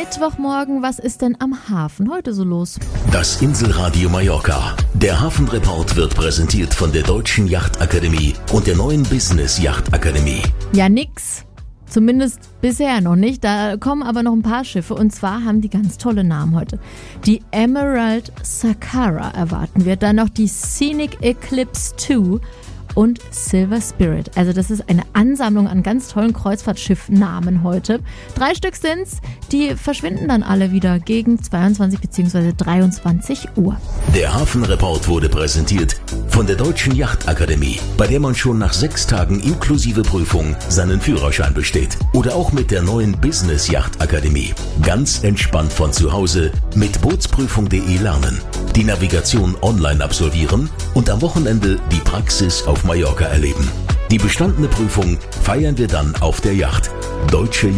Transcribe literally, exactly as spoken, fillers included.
Mittwochmorgen, was ist denn am Hafen heute so los? Das Inselradio Mallorca. Der Hafenreport wird präsentiert von der Deutschen Yachtakademie und der neuen Business Yachtakademie. Ja, nix. Zumindest bisher noch nicht. Da kommen aber noch ein paar Schiffe und zwar haben die ganz tolle Namen heute. Die Emerald Sakara erwarten wir, dann noch die Scenic Eclipse zwei und Silver Spirit. Also das ist eine Ansammlung an ganz tollen Kreuzfahrtschiffnamen heute. Drei Stück sind's, die verschwinden dann alle wieder gegen zweiundzwanzig bzw. dreiundzwanzig Uhr. Der Hafenreport wurde präsentiert von der Deutschen Yachtakademie, bei der man schon nach sechs Tagen inklusive Prüfung seinen Führerschein besteht. Oder auch mit der neuen Business Yachtakademie. Ganz entspannt von zu Hause mit bootsprüfung punkt de lernen, die Navigation online absolvieren und am Wochenende die Praxis auf Mallorca erleben. Die bestandene Prüfung feiern wir dann auf der Yacht. Deutsche